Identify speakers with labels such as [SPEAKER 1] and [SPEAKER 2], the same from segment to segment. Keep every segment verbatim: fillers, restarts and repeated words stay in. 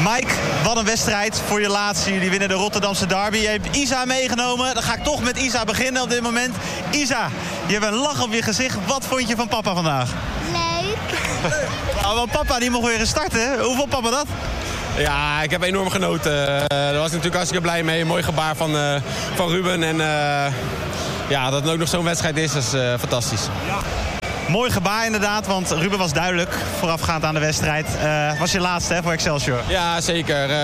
[SPEAKER 1] Mike, wat een wedstrijd voor je laatste. Jullie winnen de Rotterdamse derby. Je hebt Isa meegenomen. Dan ga ik toch met Isa beginnen op dit moment. Isa, je hebt een lach op je gezicht. Wat vond je van papa vandaag?
[SPEAKER 2] Leuk.
[SPEAKER 1] Nou, want papa die mocht weer eens starten. Hoe vond papa dat?
[SPEAKER 3] Ja, ik heb enorm genoten. Uh, daar was ik natuurlijk hartstikke blij mee. Een mooi gebaar van, uh, van Ruben. En uh, ja, dat het ook nog zo'n wedstrijd is, dat is uh, fantastisch.
[SPEAKER 1] Ja. Mooi gebaar inderdaad, want Ruben was duidelijk voorafgaand aan de wedstrijd. Uh, was je laatste hè, voor Excelsior?
[SPEAKER 3] Ja, zeker. Uh,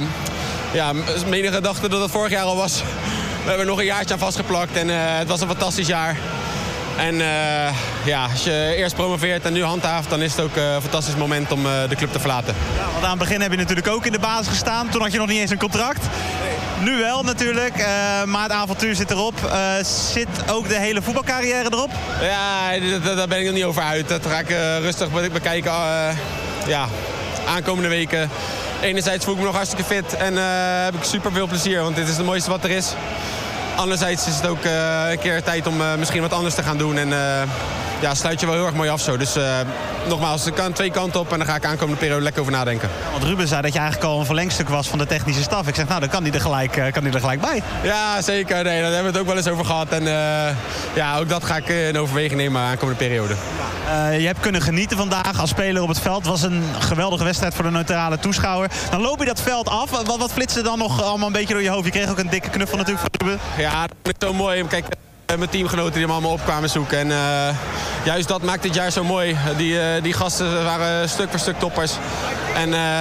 [SPEAKER 3] ja, menige dachten dat het vorig jaar al was. We hebben er nog een jaartje aan vastgeplakt en uh, het was een fantastisch jaar. En uh, ja, als je eerst promoveert en nu handhaaft, dan is het ook uh, een fantastisch moment om uh, de club te verlaten.
[SPEAKER 1] Ja, want aan het begin heb je natuurlijk ook in de basis gestaan. Toen had je nog niet eens een contract. Nu wel natuurlijk, uh, maar het avontuur zit erop. Uh, zit ook de hele voetbalcarrière erop?
[SPEAKER 3] Ja, daar ben ik nog niet over uit. Dat ga ik uh, rustig bekijken. Uh, ja, aankomende weken. Enerzijds voel ik me nog hartstikke fit en uh, heb ik super veel plezier, want dit is het mooiste wat er is. Anderzijds is het ook uh, een keer tijd om uh, misschien wat anders te gaan doen. En uh, ja, sluit je wel heel erg mooi af zo. Dus uh, nogmaals, ik kan twee kanten op en dan ga ik aankomende periode lekker over nadenken.
[SPEAKER 1] Ja, want Ruben zei dat je eigenlijk al een verlengstuk was van de technische staf. Ik zeg, nou, dan kan hij er gelijk, uh, kan hij er gelijk bij.
[SPEAKER 3] Ja, zeker. Nee, daar hebben we het ook wel eens over gehad. En uh, ja, ook dat ga ik in overweging nemen aankomende periode.
[SPEAKER 1] Uh, je hebt kunnen genieten vandaag als speler op het veld. Het was een geweldige wedstrijd voor de neutrale toeschouwer. Dan loop je dat veld af. Wat, wat flitste dan nog allemaal een beetje door je hoofd? Je kreeg ook een dikke knuffel natuurlijk van Ruben.
[SPEAKER 3] Ja, dat is zo mooi. Kijk, mijn teamgenoten die hem allemaal op kwamen zoeken. En uh, juist dat maakt dit jaar zo mooi. Die, uh, die gasten waren stuk voor stuk toppers. En uh,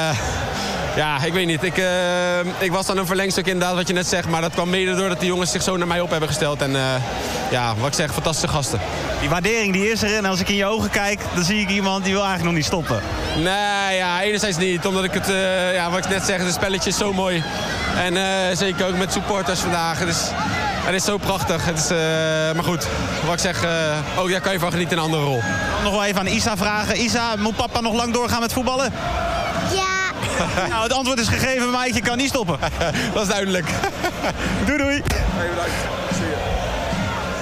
[SPEAKER 3] ja, ik weet niet. Ik, uh, ik was dan een verlengstuk inderdaad wat je net zegt. Maar dat kwam mede doordat die jongens zich zo naar mij op hebben gesteld. En uh, ja, wat ik zeg, fantastische gasten.
[SPEAKER 1] Die waardering die is er. En als ik in je ogen kijk, dan zie ik iemand die wil eigenlijk nog niet stoppen.
[SPEAKER 3] Nee, ja, enerzijds niet. Omdat ik het, uh, ja, wat ik net zeg, het spelletje is zo mooi. En uh, zeker ook met supporters vandaag. Het is, het is zo prachtig. Het is, uh, maar goed, wat ik zeg, uh, ook daar kan je van genieten in een andere rol.
[SPEAKER 1] Nog wel even aan Isa vragen. Isa, moet papa nog lang doorgaan met voetballen?
[SPEAKER 2] Ja.
[SPEAKER 1] Nou, het antwoord is gegeven, maar je kan niet stoppen.
[SPEAKER 3] Dat is duidelijk.
[SPEAKER 1] Doei doei.
[SPEAKER 3] Hey, bedankt. Zie je.